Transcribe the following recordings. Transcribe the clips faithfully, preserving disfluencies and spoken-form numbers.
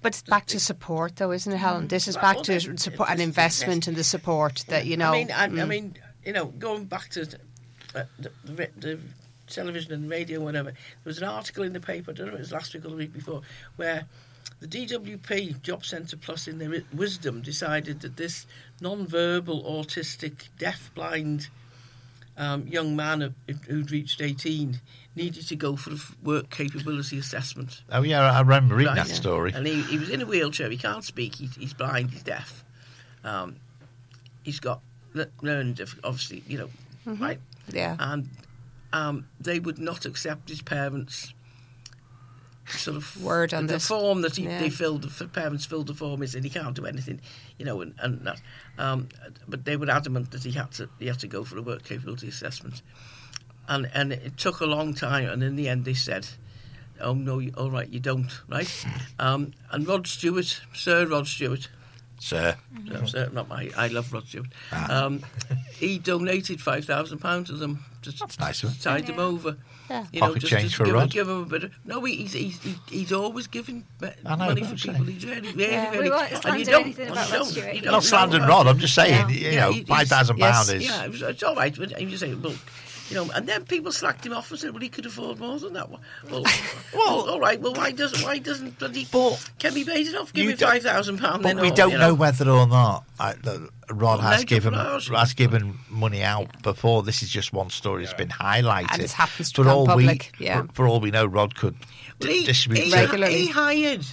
but it's back to support, though, isn't it, Helen? This is back to support and investment and the support that, you know... I mean, I, mm. I mean you know, going back to uh, the, the, the television and radio and whatever, there was an article in the paper, I don't know if it was last week or the week before, where the D W P Job Centre Plus, in their wisdom, decided that this non-verbal, autistic, deaf-blind um, young man who'd reached eighteen needed to go for a work capability assessment. Oh, yeah, I remember reading Right, that yeah. story. And he, he was in a wheelchair, he can't speak, he, he's blind, he's deaf. Um, he's got le- learning difficulties, obviously, you know, Mm-hmm. right? Yeah. And um, they would not accept his parents' sort of Word on the this. form that he, Yeah. they filled. The parents filled the form, is and he can't do anything, you know, and, and that. Um, but they were adamant that he had to he had to go for a work capability assessment, and and it took a long time. And in the end, they said, "Oh no, you, all right, you don't, right?" um, and Rod Stewart, Sir Rod Stewart. Sir. No, sir, not my. I love Rod Stewart. Ah. Um, he donated five thousand pounds to them. To, That's nice of him. Tide them over. Yeah. You Pocket know, just, change just for give, Rod. him, give him a bit. Of, no, he's he's he's, he's always giving I know, money but for I'm people. saying. He's really, really, Yeah, really. we won't and slander you don't- anything you about Rod don't- Stewart. you Not don't Not slandering know Rod, about I'm just saying, Yeah. you Yeah, know, he- five thousand pounds yes, is... Yeah, it was, it's all right. But you say, look, you know, and then people slacked him off and said, well, he could afford more than that. Well, well, well all right. Well, why doesn't why doesn't bloody But Kemi Badenoff give you me don't- five thousand pounds? But we don't know whether or not I, the, Rod Well, has Nigel given Farage- has given money out before. This is just one story that's been highlighted. And it happens to for become all public, we, yeah. for, for all we know, Rod could Well, d- he, distribute. he, to- Regularly. he hired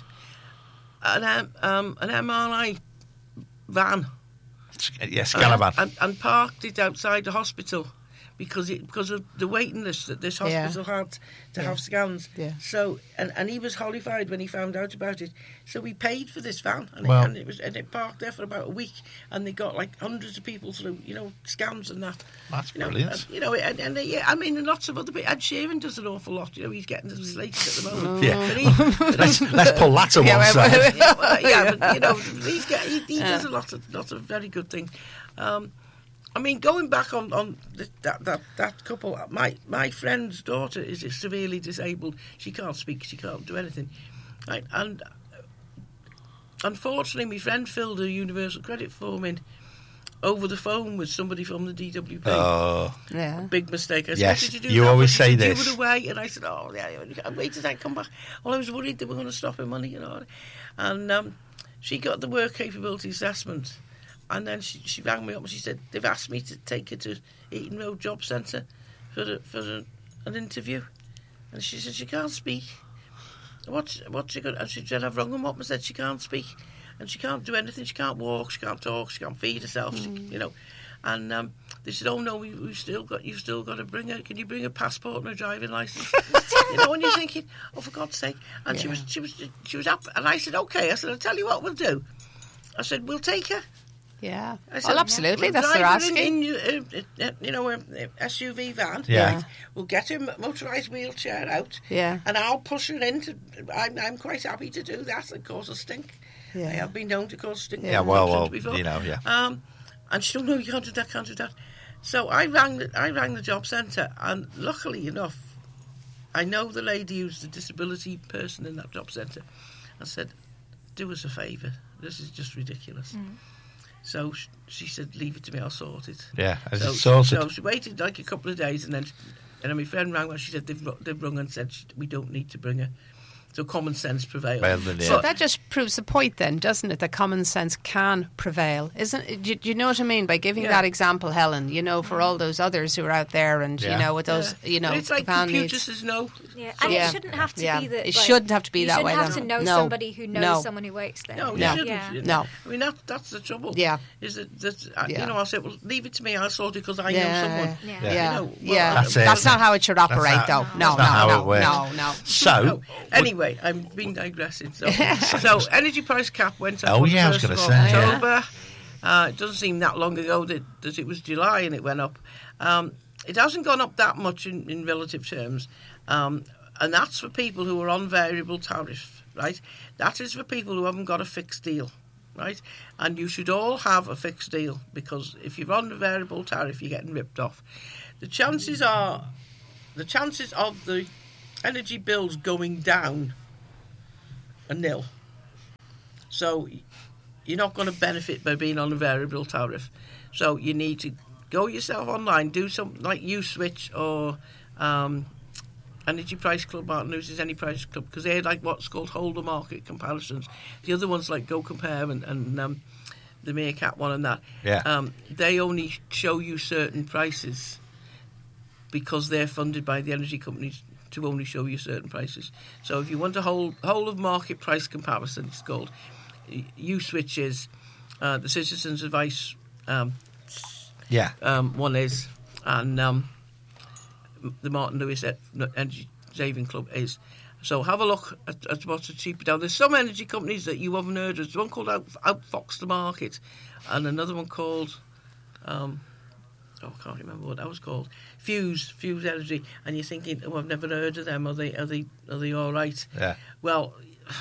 an um, um, an M R I van. Yes, Caravan. and, and parked it outside the hospital because it, because of the waiting list that this Yeah. hospital had to Yeah. have scans. Yeah. So and, and he was horrified when he found out about it. So we paid for this van, and, Well- it, and it was and it parked there for about a week, and they got like hundreds of people through, you know, scans and that. That's you know, brilliant. And, you know, and, and uh, yeah, I mean, and lots of other people. Ed Sheeran does an awful lot. You know, he's getting slated at the moment. Yeah. But he, let's, let's pull that to Yeah, one well, side. yeah, well, yeah, but you know, he's got, he, he does a lot of lots of very good things. Um, I mean, going back on on the, that that that couple, my my friend's daughter is severely disabled. She can't speak. She can't do anything. Right, and uh, unfortunately, my friend filled a universal credit form in over the phone with somebody from the D W P. Oh, Yeah. Big mistake. I said, Yes, what did you do? you that? always What did say you this. Do it away, and I said, oh yeah, I waited. I come back. Well, I was worried they were going to stop her money, you know. And um, she got the work capability assessment, and then she, she rang me up and she said they've asked me to take her to Eaton Road Job Centre for a, for a, an interview, and she said she can't speak. What's what's she got? And she said I've rung them up and said she can't speak, and she can't do anything. She can't walk. She can't talk. She can't feed herself. She, you know. And um, they said, "Oh no, we, we've still got you've still got to bring her. Can you bring a passport and a driving license?" You know, and you're thinking, "Oh, for God's sake!" And she Yeah. was she was she was up, and I said, "Okay." I said, "I'll tell you what we'll do." I said, "We'll take her." Yeah. I said, Well, absolutely. we'll That's their drive her asking. In, in, uh, uh, you know, a, a S U V van. Yeah. Right? We'll get her motorised wheelchair out. Yeah. And I'll push her into. I'm, I'm quite happy to do that and cause a stink. Yeah. I have been known to cause stink. Yeah, well, well, before. you know, yeah. Um, and she don't know you can't do that, can't do that. So I rang the, I rang the job centre, and luckily enough, I know the lady who's the disability person in that job centre. I said, do us a favour. This is just ridiculous. Mm. So sh- she said, leave it to me, I'll sort it. Yeah, as So, it's sorted. so she waited like a couple of days, and then and then my friend rang her. She said they've, ru- they've rung and said she, we don't need to bring her. So common sense prevailed. Well, then, yeah. So that just proves the point then, doesn't it, that common sense can prevail, isn't it? Do, do you know what I mean? By giving Yeah. that example, Helen, you know, for all those others who are out there and, Yeah. you know, with those, Yeah. you know, But it's like van computer needs- says no. Yeah, and Yeah. it shouldn't have to Yeah. be that. It like, shouldn't have to be you that way, shouldn't have though. to know No. somebody who knows No. someone who works there. No, you No. shouldn't. Yeah. you know. No. I mean, that, that's the trouble. Yeah. Is that, that uh, Yeah. you know, I said, well, leave it to me, I'll sort it because I Yeah. know someone. Yeah. Yeah, You yeah. know, well, That's it. That's not how it should operate, how- though. No, that's no, not how no, it works. no, no. So, No. Anyway, I'm been digressing. So, so energy price cap went up Oh, on yeah, I the was first of gonna say, yeah. October. Uh, it doesn't seem that long ago that, that it was July and it went up. Um, it hasn't gone up that much in, in relative terms, um, and that's for people who are on variable tariff, right? That is for people who haven't got a fixed deal, right? And you should all have a fixed deal, because if you're on a variable tariff, you're getting ripped off. The chances are, the chances of the energy bills going down are nil. So you're not going to benefit by being on a variable tariff. So you need to go yourself online, do something like USwitch or um, Energy Price Club. Martin uses Any Price Club because they're like what's called holder market comparisons. The other ones like Go Compare and, and um, the Meerkat one and that. Yeah. Um, they only show you certain prices because they're funded by the energy companies to only show you certain prices. So if you want a whole whole of market price comparison, it's called USwitch is uh, the Citizens Advice. Um, Yeah. um, one is, and um, the Martin Lewis Energy Saving Club is. So have a look at, at what's cheaper down. There's some energy companies that you haven't heard of. There's one called Out, Outfox the Market, and another one called, um, oh, I can't remember what that was called. Fuse, Fuse Energy, and you're thinking, oh, I've never heard of them. Are they, are they, are they all right? Yeah. Well,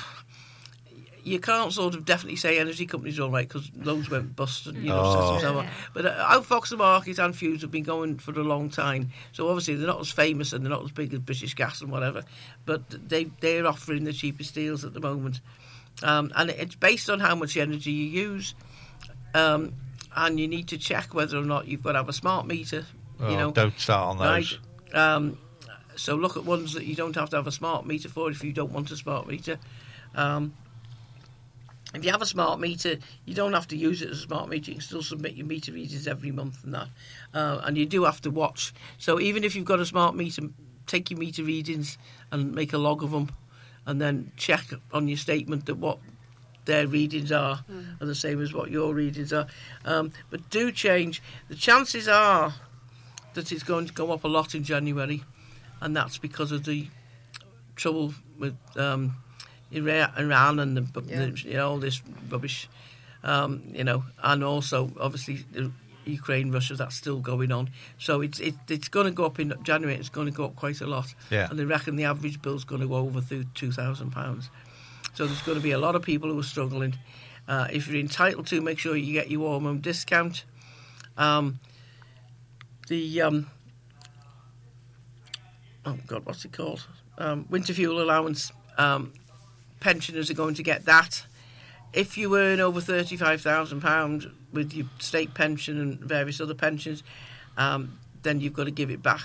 you can't sort of definitely say energy companies are all right because loads went bust and, you know, Oh. systems are- But uh, Outfox the Market and Fuse have been going for a long time. So obviously they're not as famous and they're not as big as British Gas and whatever. But they, they're offering the cheapest deals at the moment. Um, and it's based on how much energy you use. Um, and you need to check whether or not you've got to have a smart meter. Oh, you know, don't start on those. Right. Um, so look at ones that you don't have to have a smart meter for if you don't want a smart meter. Um, if you have a smart meter, you don't have to use it as a smart meter. You can still submit your meter readings every month and that. Uh, and you do have to watch. So even if you've got a smart meter, take your meter readings and make a log of them and then check on your statement that what their readings are mm. are the same as what your readings are. Um, but do change. The chances are that it's going to go up a lot in January, and that's because of the trouble with um, Iran and the, Yeah. the, you know, all this rubbish, um, you know, and also obviously the Ukraine, Russia, that's still going on. So it's it, it's going to go up in January. It's going to go up quite a lot, Yeah. and they reckon the average bill's going to go over through two thousand pounds. So there's going to be a lot of people who are struggling. Uh, if you're entitled to, make sure you get your warm home discount. Um, the um, oh god, what's it called? Um, winter fuel allowance. Um, pensioners are going to get that. If you earn over thirty-five thousand pounds with your state pension and various other pensions, um, then you've got to give it back.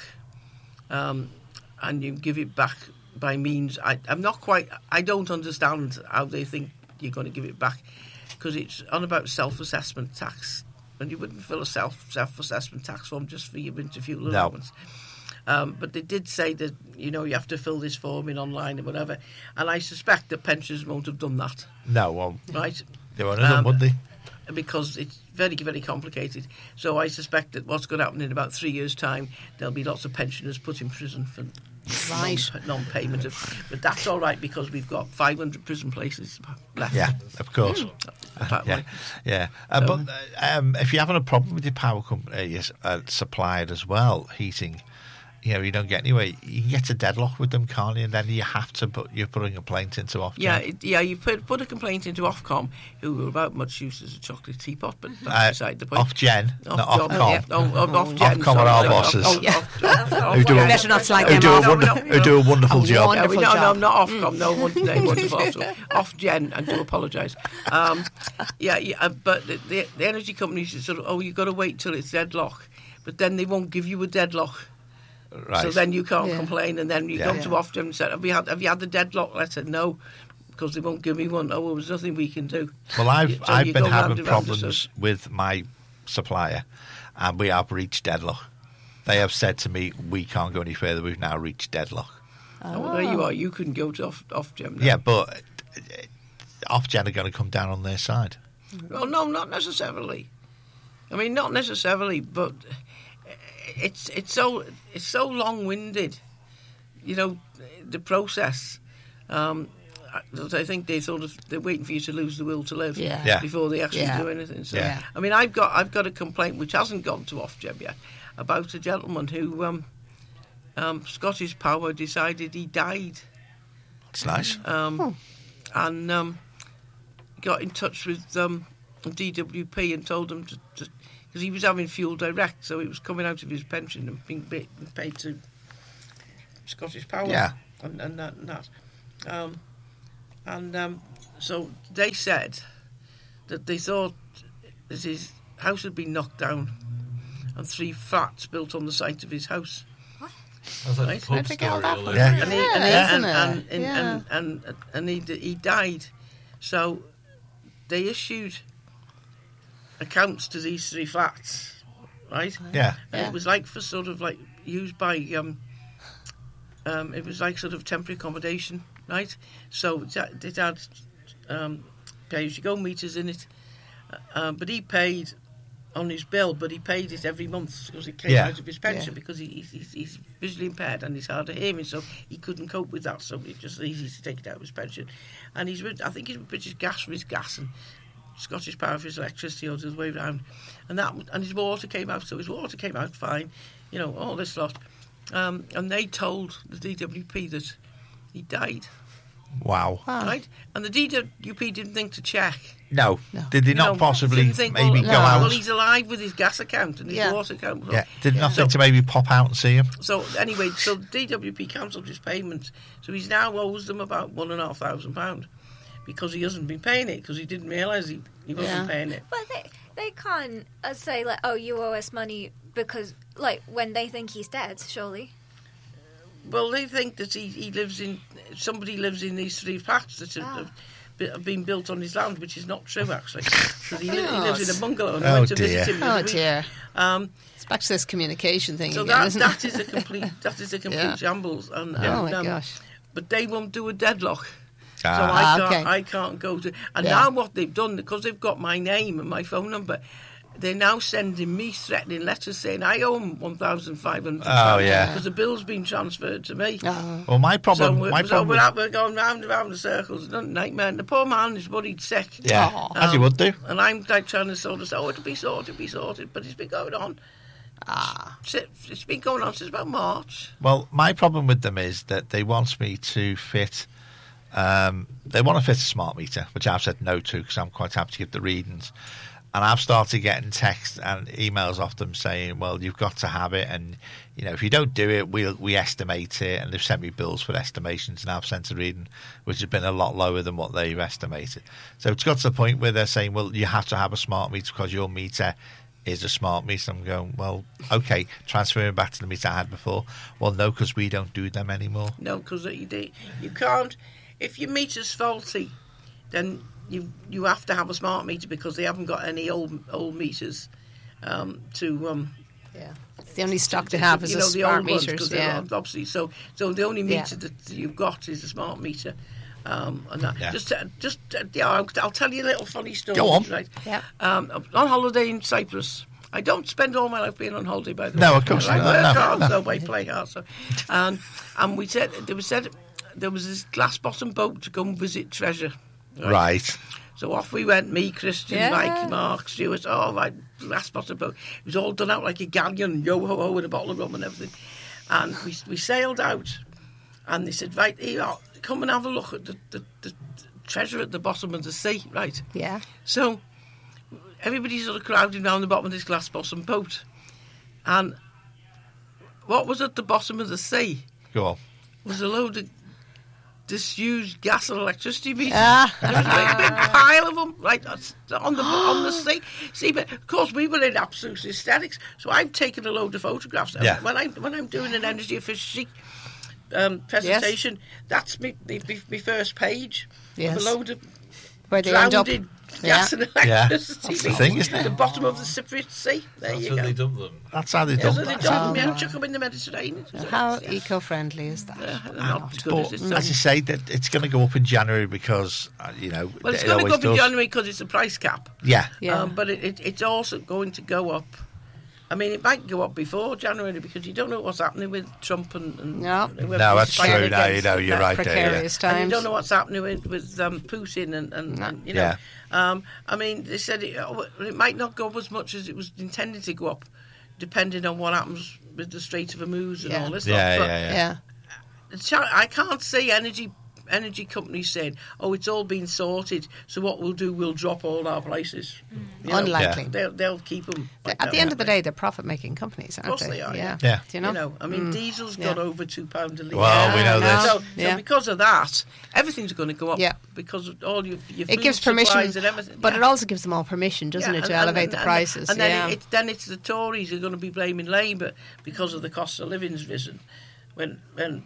Um, and you give it back by means... I, I'm not quite... I don't understand how they think you're going to give it back, because it's on about self-assessment tax, and you wouldn't fill a self, self-assessment tax form just for your winter fuel allowance. No. Um, but they did say that, you know, you have to fill this form in online and whatever. And I suspect that pensioners won't have done that. No, well, right? They won't have done, Um, would they? Because it's very, very complicated. So I suspect that what's going to happen in about three years' time, there'll be lots of pensioners put in prison for Right. non- non-payment. Of, but that's all right because we've got five hundred prison places left. Yeah, of course. That yeah, way. yeah. Uh, So- but uh, um, if you're having a problem with your power company, your uh, supplier as well, heating, you know, you don't get anywhere. You can get a deadlock with them, can't you? And then you have to put you're putting a complaint into Ofcom. Yeah, it, yeah. You put put a complaint into Ofcom, who were about much use as a chocolate teapot, but that's Uh, beside the point. Ofgen, not Ofcom, Ofcom. yeah. Oh, oh, Ofgen, Ofcom sorry. are our Oh, bosses. oh, Yeah. Off- off- Who do a, Better not slag who them do a off. wonder- No, no, who do a wonderful Oh, job. wonderful. no, no, job. no, not Ofcom. No, one, no wonderful. Ofcom. Ofgen, I do apologise. Um, yeah, yeah, uh, but the, the, the energy companies are sort of, oh, you've got to wait till it's deadlock, but then they won't give you a deadlock. Right. So then you can't Yeah. complain, and then you Yeah. go to Ofgem and say, have you had have you had the deadlock letter? No, because they won't give me one. Oh, well, there's nothing we can do. Well, I've You- so I've you been go round having and round, problems so- with my supplier, and we have reached deadlock. They have said to me, "We can't go any further. We've now reached deadlock." Oh, well, there you are. You can go to off, Ofgem now. Yeah, but uh, Ofgen are going to come down on their side. Well, no, not necessarily. I mean, not necessarily, but it's it's so it's so long-winded. You know, the process. Um, I I think they sort of they're waiting for you to lose the will to live Yeah. Yeah. before they actually Yeah. do anything. So, Yeah. I mean, I've got I've got a complaint which hasn't gone to Ofgem yet about a gentleman who um, um, Scottish Power decided he died. It's nice. Um, and um, got in touch with um, D W P and told them to, because he was having fuel direct, so it was coming out of his pension and being paid, paid to Scottish Power. Yeah. and, and that. And, that. Um, and um, so they said that they thought that his house had been knocked down and three flats built on the site of his house. That's like Right. a pub I think all story. that all was- over. Yeah. And he, Yeah, and, he, isn't and, it? and, and, Yeah. and, and, and he, he died. So they issued accounts to these three flats, right? Yeah. And Yeah. it was like for sort of like used by, um, um, it was like sort of temporary accommodation, right? So it had- it had um, pay-as-you-go meters in it. Uh, um, but he paid on his bill, but he paid it every month because it came Yeah. out of his pension Yeah. because he, he's, he's, he's visually impaired and he's hard of hearing, so he couldn't cope with that. So it's just easy to take it out of his pension. And he's with, I think he's with British Gas for his gas and Scottish Power for his electricity, or the other way around. And that and his water came out, so his water came out fine, you know, all this lot. Um, and they told the D W P that he died, Wow. Wow. right? And the D W P didn't think to check. No. No. Did they You not know, possibly didn't think, maybe well, go no. out? Well, he's alive with his gas account and his Yeah. water account. Yeah. Did not So- think to maybe pop out and see him? So anyway, so D W P cancelled his payment. So he's now owes them about one and a half thousand pound because he hasn't been paying it because he didn't realise he, he wasn't Yeah. paying it. But they they can't uh, say like, oh, you owe us money because like when they think he's dead. Surely. Well, they think that he, he lives in somebody lives in these three flats that have, Ah. have be- have been built on his land, which is not true actually. 'Cause he, li- he lives in a bungalow and I Oh, went to dear. visit him. the Oh other week. dear. Um, It's back to this communication thing so again, that isn't that it? is a complete that is a complete Yeah. shambles. And, Oh and, my um, gosh. But they won't do a deadlock. So Ah. I Ah, can't, okay. I can't go to. And Yeah. now what they've done, because they've got my name and my phone number, they're now sending me threatening letters saying I owe them one thousand five hundred. Oh, yeah. because the bill's been transferred to me. Oh. Well, my So, problem. we're, my so problem. we're, with- out, we're going round and round in circles. It's a nightmare. And the poor man is worried sick. yeah, Aw. as you would do. And I'm like trying to sort of say, oh, it'll be sorted, it'll be sorted. But it's been going on. Ah. si- It's been going on since about March. Well, my problem with them is that they want me to fit. Um, they want to fit a smart meter, which I've said no to because I'm quite happy to give the readings. And I've started getting texts and emails off them saying, "Well, you've got to have it, and you know if you don't do it, we will we estimate it." And they've sent me bills for estimations, and I've sent a reading which has been a lot lower than what they've estimated. So it's got to the point where they're saying, "Well, you have to have a smart meter because your meter is a smart meter." I'm going, "Well, okay, transferring back to the meter I had before." Well, no, because we don't do them anymore. No, because you, do- you can't. If your meter's faulty, then you you have to have a smart meter because they haven't got any old old meters um, to. Um, Yeah. It's the only stock to to- have you is know, the the smart old ones, meters. 'cause they're Yeah. obviously. So so the only Yeah. meter that you've got is a smart meter. Um, and that, Yeah. just uh, just uh, yeah, I'll, I'll tell you a little funny story. Go on. Right? Yeah. Um, I'm on holiday in Cyprus. I don't spend all my life being on holiday, by the No, way. of course I not, work no, hard, no. so I play hard. So, um, and we said there was said there was this glass bottom boat to go and visit treasure. Right. So off we went, me, Christian, Yeah. Mike, Mark, Stuart, oh, right, glass bottom boat. It was all done out like a galleon, yo-ho-ho, with a bottle of rum and everything. And we we sailed out, and they said, right, here, you are, come and have a look at the, the, the treasure at the bottom of the sea, right? Yeah. So everybody's sort of crowding down the bottom of this glass bottom boat. And what was at the bottom of the sea Go on. was a load of disused gas and electricity meters. Ah. There was a big, big pile of them, right, on the on the sea. See, but of course we were in absolute hysterics. So I've taken a load of photographs. Yeah. When I when I'm doing an energy efficiency um, presentation, that's me, me, me, me first page. Yes. With a load of Where they end up. drowned gas Yeah. and Yeah. electricity. That's the meters. thing, isn't it? The bottom of the Cypriot Sea. There That's you how go. they dump them. That's how they Yeah, dump so they that. dump them, Oh, yeah, my. chuck them in the Mediterranean. How Yeah, eco-friendly is that? they're not as good But as this. as you say, that it's going to go up in January because uh, you know Well, it's it going to always go up in does. January because it's a price cap. Yeah. Yeah. Um, but it, it, it's also going to go up. I mean, it might go up before January because you don't know what's happening with Trump and, and No. whoever No, he's that's fighting true. No, you against. know, you're right there. Yeah. Precarious And you times. don't know what's happening with, with um, Putin and, and, No. and you know. Yeah. Um, I mean, they said it, oh, it might not go up as much as it was intended to go up, depending on what happens with the Strait of Hormuz and Yeah. all this Yeah, stuff. But yeah, yeah. Yeah. it's- I can't see energy energy companies saying, "Oh, it's all been sorted, so what we'll do, we'll drop all our prices." You know, Unlikely. Yeah. They'll they'll keep them. At the end of the day, they're profit-making companies, aren't Of course they? they are, Yeah. yeah. Do you know? You know, I mean, diesel's Yeah. gone over two pound a litre. Well, we know Yeah, this. no. So, so Yeah. because of that, everything's going to go up. Yeah. Because of all your, your It food gives permission, supplies and everything. but yeah. it also gives them all permission, doesn't Yeah, it, to and- elevate and- the and- prices? And then yeah. it, it, then it's the Tories who are going to be blaming Labour because of the cost of living's risen, when when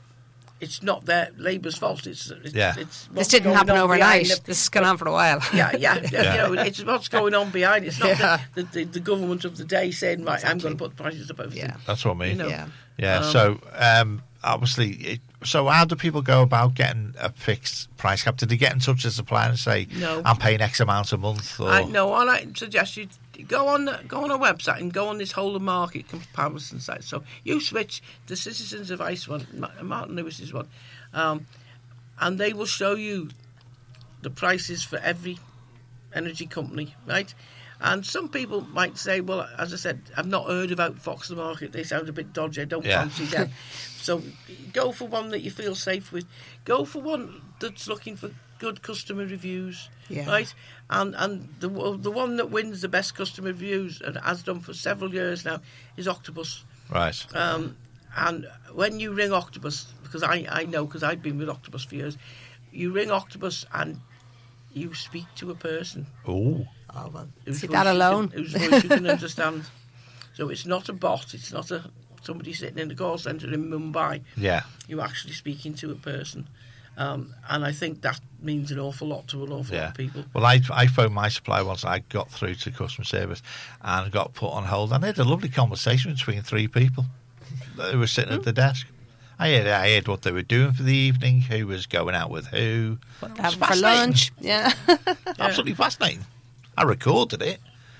it's not their Labour's fault. It's, it's Yeah. It's this what's didn't going happen on overnight. behind the- This has gone on for a while. Yeah, yeah, yeah. Yeah. You know, it's what's going on behind. It's not Yeah. the, the, the, the government of the day saying, right, I'm Exactly. going to put the prices up everything. Yeah. That's what I mean. You know, Yeah. Yeah. Um, so um, obviously, it, so how do people go about getting a fixed price cap? Did they get in touch with the supplier and say, No. "I'm paying X amount a month"? Or I, no, all I suggest you go on the, go on a website and go on this whole of market comparison site. So you switch the Citizens Advice one, Ma- Martin Lewis's one, um, and they will show you the prices for every energy company, right? And some people might say, well, as I said, I've not heard about Fox the Market. They sound a bit dodgy. I don't Yeah. fancy them. So go for one that you feel safe with. Go for one that's looking for good customer reviews, Yeah. right? And and the the one that wins the best customer reviews and has done for several years now is Octopus. right? Um, and when you ring Octopus, because I, I know because I've been with Octopus for years, you ring Octopus and you speak to a person. Oh, Oh, well, whose see voice that you alone. can- whose voice you can understand. So it's not a bot. It's not a somebody sitting in the call centre in Mumbai. yeah. You're actually speaking to a person. Um, and I think that means an awful lot to an awful lot Yeah. of people. Well, I, I phoned my supplier once. I got through to customer service and got put on hold. And I had a lovely conversation between three people who were sitting at the desk. I heard, I heard what they were doing for the evening, who was going out with who. What It's they have for fascinating. lunch. Yeah. Absolutely fascinating. I recorded it.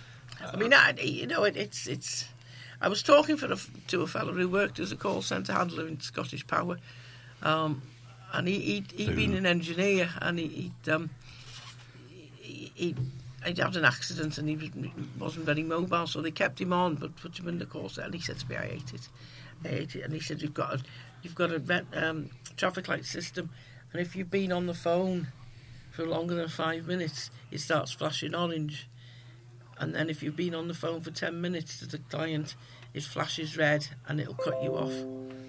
I mean, I, you know, it, it's it's. I was talking for a, to a fellow who worked as a call centre handler in Scottish Power, um, and he he'd, he'd been an engineer, and he, he'd um, he, he he'd had an accident, and he was, wasn't very mobile, so they kept him on, but put him in the call centre. And he said to me, "I hate it, I hate it." And he said, "You've got a you've got a red, um, traffic light system, and if you've been on the phone for longer than five minutes, it starts flashing orange." And then if you've been on the phone for ten minutes to the client, it flashes red and it'll cut you off.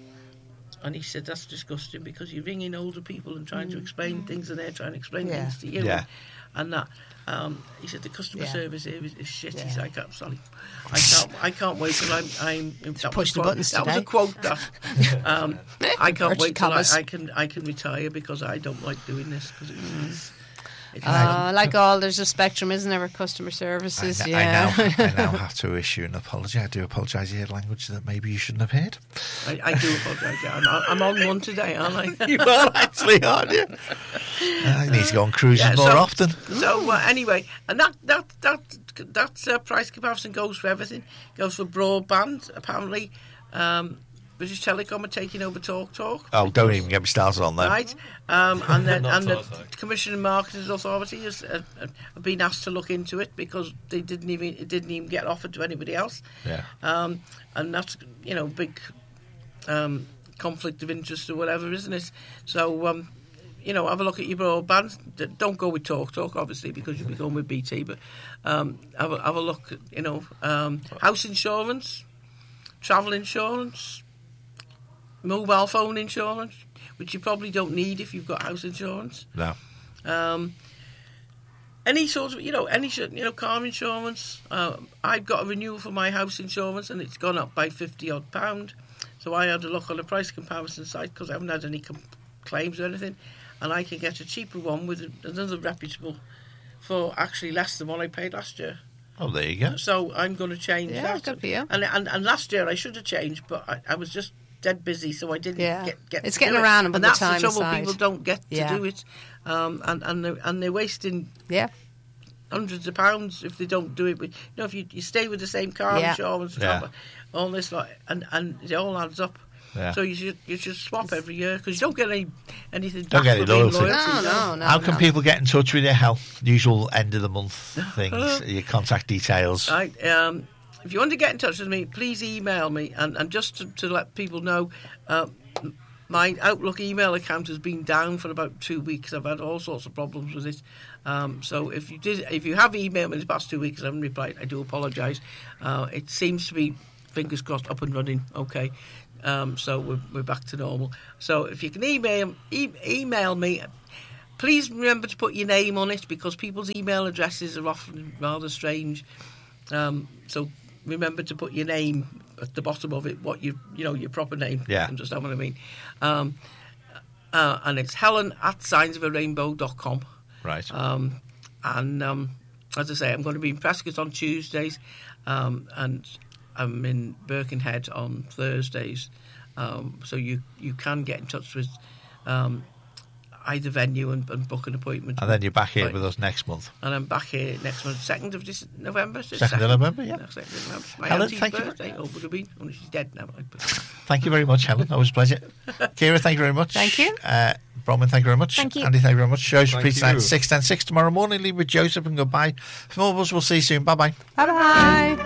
And he said, that's disgusting because you're ringing older people and trying to explain things and they're trying to explain Yeah. things to you. Yeah. And that. Um, he said, the customer Yeah. service here is, is shit. He Yeah. said, I can't, sorry. I can't, I can't wait till I'm... I'm that push was the a quote- buttons That was a today. quote that... Um, I can't Inverted wait till I, commas. I, can, I can retire because I don't like doing this. Because it's, it's, it's Uh, like all, there's a spectrum, isn't there, for customer services? I, kn- yeah. I, now, I now have to issue an apology. I do apologise. You heard language that maybe you shouldn't have heard. I, I do apologise. Yeah. I'm, I'm on one today, aren't I? You are actually, aren't you? Uh, you need to go on cruises Yeah, more so- often. So uh, anyway, and that that that that uh, price comparison goes for everything. Goes for broadband. Apparently, um, British Telecom are taking over Talk Talk. Oh, don't even get me started on that. Right, um, and then Not and the Talk Talk. Commission and Marketing Authority has uh, uh, been asked to look into it because they didn't even it didn't even get offered to anybody else. Yeah. Um, and that's you know big um, conflict of interest or whatever, isn't it? So. Um, You know, have a look at your broadband. D- Don't go with Talk Talk, obviously, because you'll be going with B T. But um, have, a, have a look at, you know, um, house insurance, travel insurance, mobile phone insurance, which you probably don't need if you've got house insurance. No. Um, any sort of, you know, any sort- you know, car insurance. Uh, I've got a renewal for my house insurance, and it's gone up by fifty odd pound. So I had a look on a price comparison site because I haven't had any com- claims or anything, and I can get a cheaper one with another reputable for actually less than what I paid last year. Oh, there you go. So I'm going to change Yeah, that. good for you. And, and and last year I should have changed, but I, I was just dead busy, so I didn't Yeah. get, get It's to getting do it. around and put and the that's time the trouble. aside. People don't get Yeah. to do it, um, and and they're, and they're wasting Yeah. hundreds of pounds if they don't do it. With, you know, if you, you stay with the same car Yeah. insurance, Yeah. travel, all this, like, and and it all adds up. Yeah. So you should you should swap every year because you don't get any anything. Don't back get any for being loyalty. loyalty, No, no, no. How can no. people get in touch with you? How usual end of the month things, your contact details. Right. Um, if you want to get in touch with me, please email me. And, and just to, to let people know, uh, my Outlook email account has been down for about two weeks. I've had all sorts of problems with it. Um, so if you did, if you have emailed me in the past two weeks and I haven't replied, I do apologise. Uh, it seems to be, fingers crossed, up and running. Okay, um, so we're, we're back to normal. So if you can email e- email me, please remember to put your name on it, because people's email addresses are often rather strange. Um, so remember to put your name at the bottom of it, what you you know your proper name. Yeah. Understand what I mean? Um, uh, and it's Helen at signs of a rainbow dot com. Right. Um, and um, as I say, I'm going to be in Prescott on Tuesdays, um, and I'm in Birkenhead on Thursdays. Um, so you you can get in touch with um, either venue and, and book an appointment. And then you're back here Right. with us next month. And I'm back here next month, second of this November. is it? Second of November, yeah. second of November. My Helen, auntie's thank you. birthday. Oh, would have been. Only she's dead now. But Thank you very much, Helen. Always a pleasure. Kira, thank you very much. Thank you. Uh, Bronwyn, thank you very much. Thank you. Andy, thank you very much. Shows Thank repeat tonight you. six ten six tomorrow morning. Leave with Joseph and goodbye. From all of us, we'll see you soon. Bye bye. Bye bye.